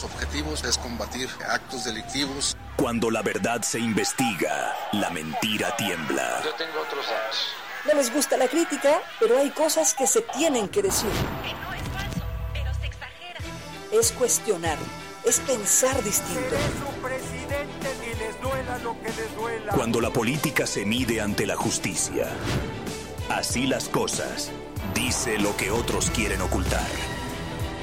los objetivos es combatir actos delictivos. Cuando la verdad se investiga, la mentira tiembla. Yo tengo otros datos. No les gusta la crítica, pero hay cosas que se tienen que decir. Que no es falso, pero se exagera. Es cuestionar, es pensar distinto. Seré su presidente y les duela lo que les duela. Cuando la política se mide ante la justicia. Así las cosas. Dice lo que otros quieren ocultar.